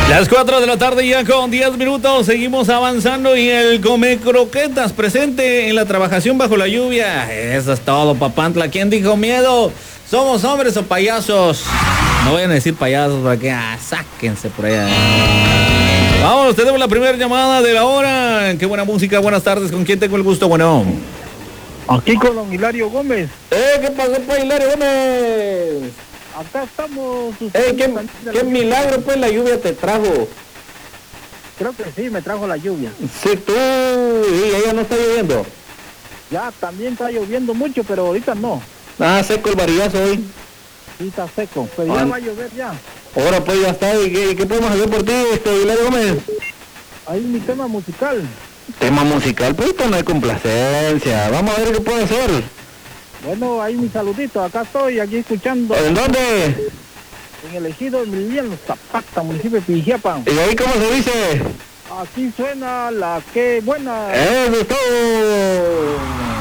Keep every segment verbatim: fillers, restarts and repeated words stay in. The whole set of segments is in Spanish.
Las cuatro de la tarde ya con diez minutos, seguimos avanzando y el Come Croquetas presente en la trabajación bajo la lluvia. Eso es todo, Papantla. ¿Quién dijo miedo? ¿Somos hombres o payasos? No vayan a decir payasos para que ah, sáquense por allá. Vamos, tenemos la primera llamada de la hora. Qué buena música, buenas tardes. ¿Con quién tengo el gusto? Bueno. Aquí con don Hilario Gómez. Eh, ¿qué pasó, pues, Hilario Gómez? Acá estamos. Eh, ¿qué, qué milagro, pues, la lluvia te trajo? Creo que sí, me trajo la lluvia. Sí, tú, y ella no está lloviendo. Ya, también está lloviendo mucho, pero ahorita no. Ah, seco el varillazo hoy. Sí, está seco, pero ah. ya va a llover ya. Ahora pues ya está. ¿Y qué, qué podemos hacer por ti, este, Hilario Gómez? Ahí mi tema musical. Tema musical, pues esto no hay complacencia. Vamos a ver qué puede hacer. Bueno, ahí mi saludito. Acá estoy, aquí escuchando. ¿En dónde? En el ejido Emiliano Zapata, municipio de Pijiapa. ¿Y ahí cómo se dice? Aquí suena la que buena. ¡Eso es todo!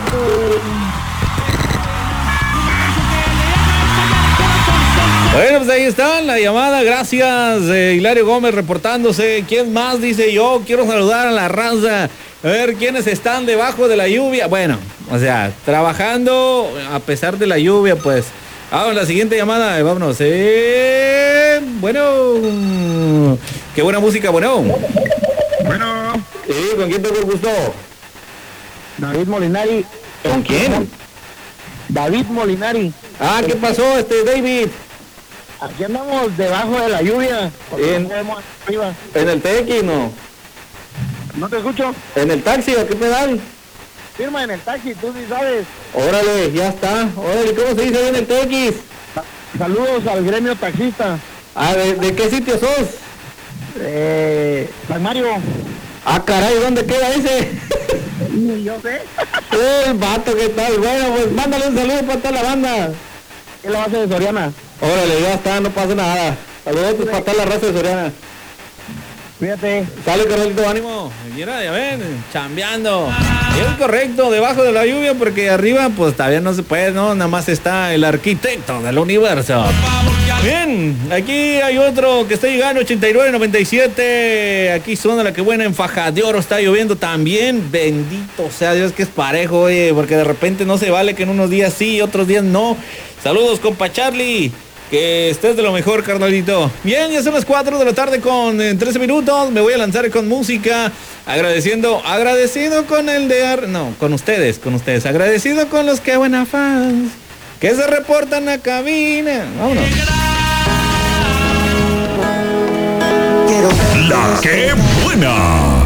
Bueno, pues ahí está la llamada. Gracias, eh, Hilario Gómez reportándose. ¿Quién más? Dice yo. Quiero saludar a la raza. A ver quiénes están debajo de la lluvia. Bueno, o sea, trabajando a pesar de la lluvia, pues. Vamos, la siguiente llamada. Vámonos. Eh, bueno. Qué buena música, bueno. Bueno. Sí, ¿con quién tengo el gusto? David Molinari. ¿Con quién? David Molinari. Ah, ¿qué pasó, este David? Aquí andamos debajo de la lluvia. En, arriba. ¿En el tequi, no? ¿No te escucho? ¿En el taxi o qué pedal? Firma en el taxi, tú sí sabes. Órale, ya está. Órale, ¿cómo se dice ahí en el tequi? Saludos al gremio taxista. Ah, ¿de, de qué sitio sos? Eh, San Mario. Ah, caray, ¿dónde queda ese? Ni yo sé. El vato, ¿qué tal? Bueno, pues mándale un saludo para toda la banda. Es la base de Soriana. Órale, ya está, no pasa nada. Saludos pues, para toda la raza de Soriana. Cuídate. Sale, Carolito, ánimo. Mira, ya ven, chambeando. Es correcto, debajo de la lluvia, porque arriba, pues todavía no se puede, ¿no? Nada más está el arquitecto del universo. Bien, aquí hay otro que está llegando, ochenta y nueve noventa y siete. Aquí suena la que buena en Faja de Oro, está lloviendo también. Bendito sea Dios que es parejo, oye, porque de repente no se vale que en unos días sí y otros días no. Saludos, compa Charlie. Que estés de lo mejor, carnalito. Bien, ya son las cuatro de la tarde con eh, trece minutos. Me voy a lanzar con música. Agradeciendo, agradecido con el de... Ar... No, con ustedes, con ustedes. Agradecido con los que buena fans que se reportan a cabina. Vámonos. La que buena.